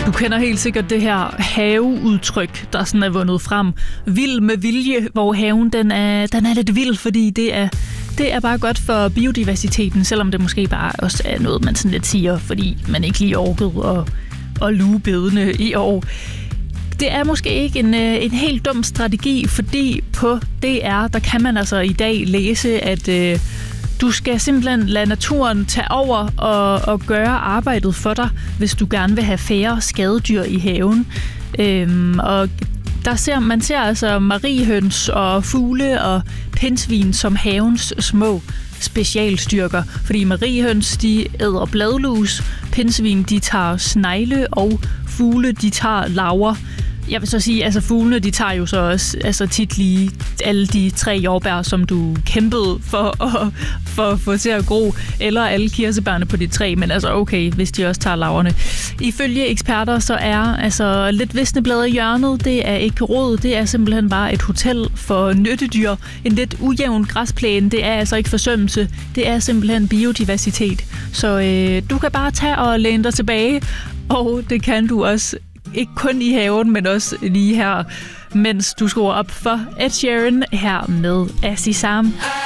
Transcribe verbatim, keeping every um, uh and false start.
Du kender helt sikkert det her haveudtryk, der sådan er vundet frem. Vild med vilje, hvor haven den er, den er lidt vild, fordi det er, det er bare godt for biodiversiteten, selvom det måske bare også er noget, man sådan lidt siger, fordi man ikke lige orkede at, at luge bedene i år. Det er måske ikke en, en helt dum strategi, fordi på D R, der kan man altså i dag læse, at øh, du skal simpelthen lade naturen tage over og, og gøre arbejdet for dig, hvis du gerne vil have færre skadedyr i haven. Øhm, og der ser, man ser altså mariehøns og fugle og pindsvin som havens små specialstyrker. Fordi mariehøns, de æder bladlus, pindsvin, de tager snegle, og fugle, de tager larver. Jeg vil så sige, altså fuglene, de tager jo så også altså tit lige alle de tre jordbær, som du kæmpede for at, for at få til at gro, eller alle kirsebærne på dit træ, men altså okay, hvis de også tager larverne. Ifølge eksperter, så er altså lidt visne blade i hjørnet, det er ikke rod, det er simpelthen bare et hotel for nyttedyr. En lidt ujævn græsplæne, det er altså ikke forsømmelse, det er simpelthen biodiversitet. Så øh, du kan bare tage og læne dig tilbage, og det kan du også ikke kun i haven, men også lige her, mens du skruer op for Ed Sheeran her med Azizam.